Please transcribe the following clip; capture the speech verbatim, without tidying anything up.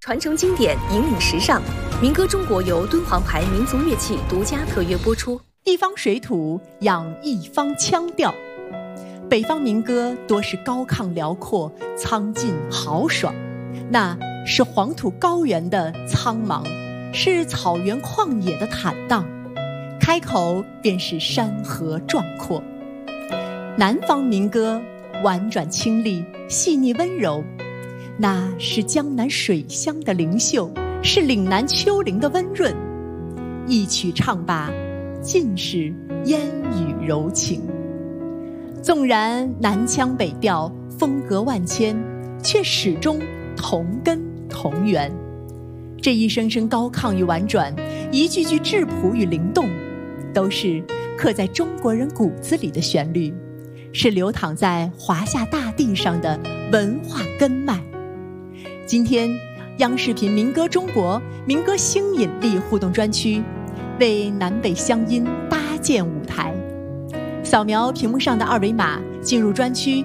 传承经典，引领时尚。民歌中国由敦煌牌民族乐器独家特约播出。 一方水土养一方腔调，北方民歌多是高亢辽阔、苍劲豪爽，那是黄土高原的苍茫，是草原旷野的坦荡，开口便是山河壮阔。南方民歌婉转清丽、细腻温柔，那是江南水乡的灵秀，是岭南丘陵的温润。一曲唱罢，尽是烟雨柔情。纵然南腔北调，风格万千，却始终同根同源。这一声声高亢与婉转，一句句质朴与灵动，都是刻在中国人骨子里的旋律，是流淌在华夏大地上的文化根脉。今天央视频民歌中国民歌新引力互动专区为南北乡音搭建舞台，扫描屏幕上的二维码进入专区，